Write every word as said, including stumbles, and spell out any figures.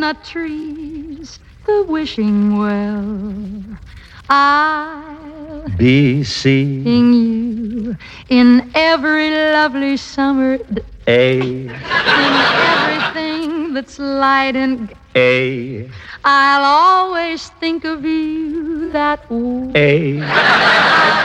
chestnut trees, the wishing well. I'll be seeing you in every lovely summer d- A, in everything that's light and A, I'll always think of you that way. A.